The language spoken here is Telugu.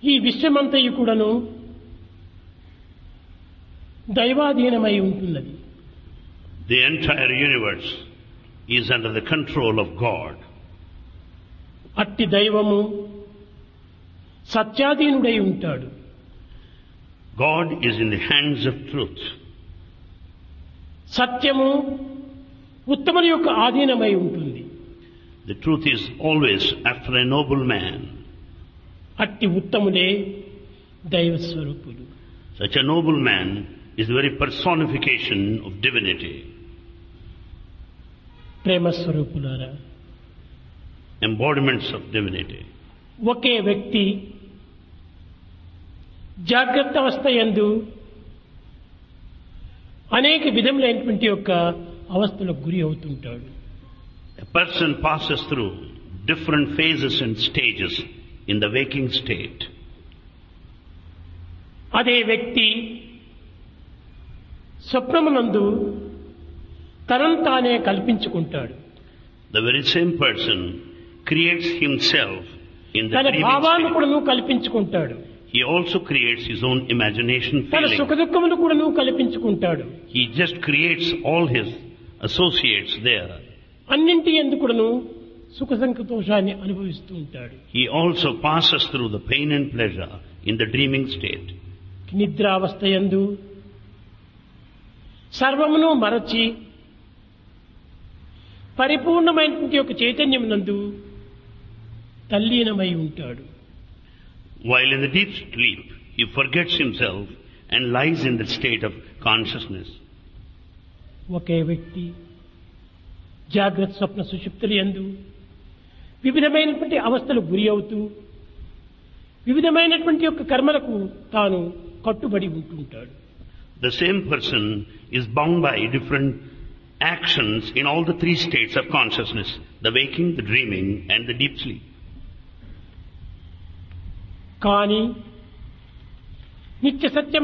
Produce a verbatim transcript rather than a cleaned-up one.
ఈ విశ్వమంతయు కూడాను దైవాధీనమై ఉంటున్నది. The entire universe is under the control of God. అట్టి దైవము సత్యాధీనుడై ఉంటాడు. God is in the hands of truth. సత్యము ఉత్తముని యొక్క ఆధీనమై ఉంటుంది. The truth is always after a noble man. అట్టి ఉత్తములే దైవ స్వరూపులు. Such a noble man is the very personification of divinity. ప్రేమ స్వరూపులారా, Embodiments of divinity. ఒకే వ్యక్తి జాగ్రత్త అవస్థ యందు అనేక విధములైనటువంటి యొక్క అవస్థలకు గురి అవుతుంటాడు. A person passes through different phases and stages in the waking state. అదే వ్యక్తి స్వప్నమునందు తనను తానే కల్పించుకుంటాడు. The very same person creates himself in the తన dreaming భావాలను state. కూడాను కల్పించుకుంటాడు. He also creates his own imagination తన feeling. సుఖ దుఃఖములు కూడాను కల్పించుకుంటాడు. He just creates all his associates there. అన్నింటి యందు కూడాను సుఖ సంతోషాన్ని అనుభవిస్తూ ఉంటాడు. He also passes through the pain and pleasure in the dreaming state. నిద్రావస్థ యందు సర్వమును మరచి పరిపూర్ణమైనటువంటి ఒక చైతన్యం నందు తల్లీనమై ఉంటాడు. While in the deep sleep, he forgets himself and lies in the state of consciousness. ఒకే వ్యక్తి జాగ్రత్త స్వప్న సుషుప్తుల యందు వివిధమైనటువంటి అవస్థలకు గురి అవుతూ వివిధమైనటువంటి యొక్క కర్మలకు తాను కట్టుబడి ఉంటుంటాడు. The same person is bound by different actions in all the three states of consciousness, the waking, the dreaming and the deep sleep. కానీ నిత్య సత్యం